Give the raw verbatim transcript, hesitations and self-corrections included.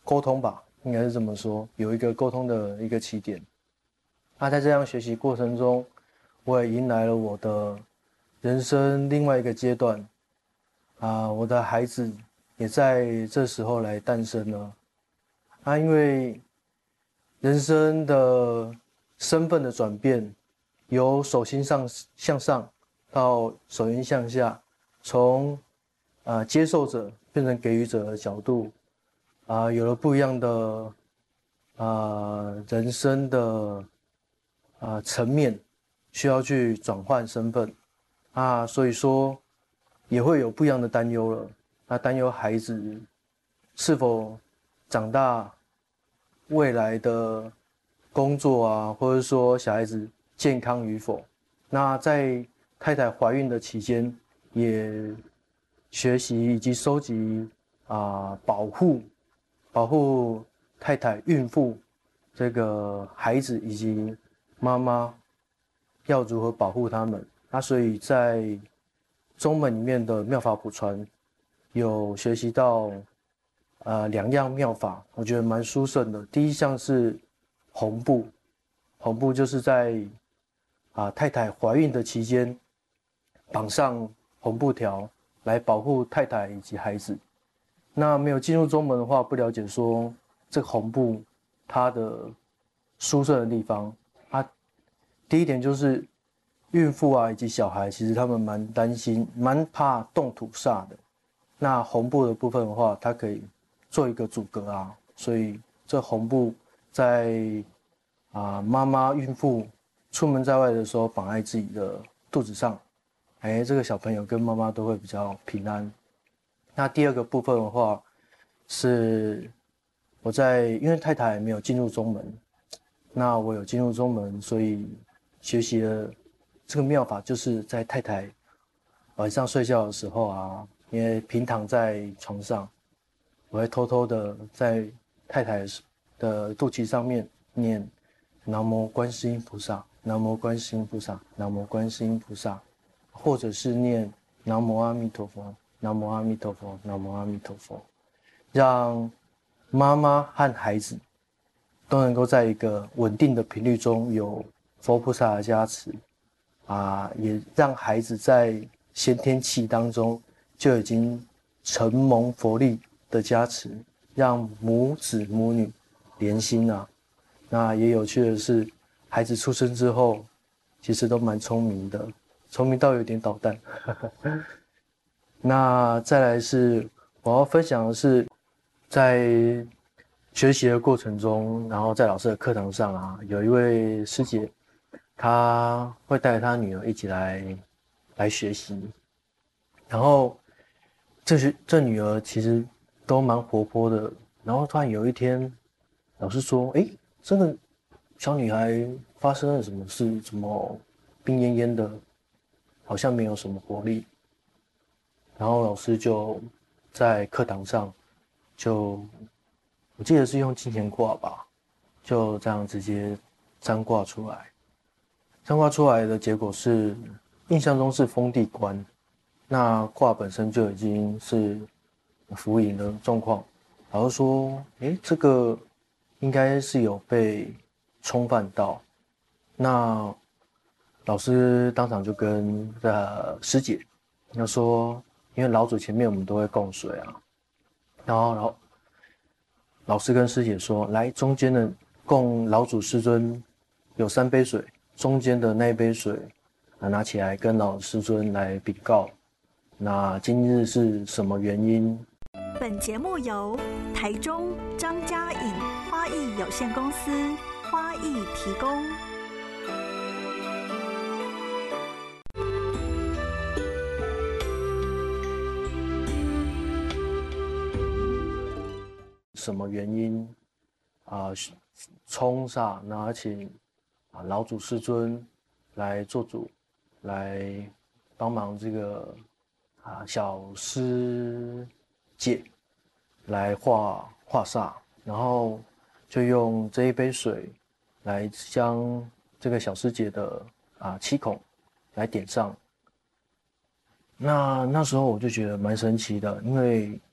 沟通吧，应该是这么说，有一个沟通的一个起点。那在这样学习过程中，我也迎来了我的人生另外一个阶段啊，我的孩子也在这时候来诞生了。啊，因为人生的身份的转变，由手心上向上到手心向下，从啊接受者变成给予者的角度，啊有了不一样的啊人生的啊层面，需要去转换身份啊，所以说也会有不一样的担忧了。那担忧孩子是否长大未来的工作啊，或者说小孩子健康与否。那在太太怀孕的期间，也学习以及收集啊、保护保护太太、孕妇这个孩子以及妈妈要如何保护他们。那所以在中门里面的妙法普传有学习到呃两样妙法，我觉得蛮殊胜的。第一项是红布，红布就是在啊太太怀孕的期间绑上红布条来保护太太以及孩子。那没有进入中门的话，不了解说这个红布它的殊胜的地方。它第一点就是孕妇啊以及小孩，其实他们蛮担心、蛮怕动土煞的。那红布的部分的话，它可以做一个阻隔啊，所以这红布在啊妈妈孕妇出门在外的时候绑在自己的肚子上，哎，这个小朋友跟妈妈都会比较平安。那第二个部分的话，是我在因为太太没有进入中门，那我有进入中门，所以学习了这个妙法，就是在太太晚上睡觉的时候啊，因为平躺在床上，我会偷偷的在太太的肚脐上面念南无观世音菩萨，南无观世音菩萨，南无观世音菩萨，或者是念南无阿弥陀佛，南无阿弥陀佛，南无阿弥陀佛，让妈妈和孩子都能够在一个稳定的频率中有佛菩萨的加持啊，也让孩子在先天气当中就已经承蒙佛力的加持，让母子母女连心啊。那也有趣的是，孩子出生之后，其实都蛮聪明的，聪明到有点捣蛋。那再来是我要分享的是，在学习的过程中，然后在老师的课堂上啊，有一位师姐，她会带着她女儿一起来来学习，然后这是这女儿其实都蛮活泼的，然后突然有一天，老师说：“诶，这个小女孩发生了什么事？怎么病恹恹的，好像没有什么活力？”然后老师就在课堂上就，我记得是用金钱卦吧，就这样直接占卦出来。占卦出来的结果是，印象中是封地官，那卦本身就已经是浮盈的状况。老师说，诶，这个应该是有被冲犯到。那老师当场就跟呃师姐要说，因为老祖前面我们都会供水啊，然后老老师跟师姐说，来中间的供老祖师尊有三杯水，中间的那一杯水啊拿起来跟老师尊来禀告，那今日是什么原因？ 本节目由台中张家颖花艺有限公司花艺提供。 什么原因啊？冲煞，那请啊老祖师尊来做主，来帮忙这个啊小师姐来化化煞，然后就用这一杯水来将这个小师姐的啊七孔来点上。那那时候我就觉得蛮神奇的，因为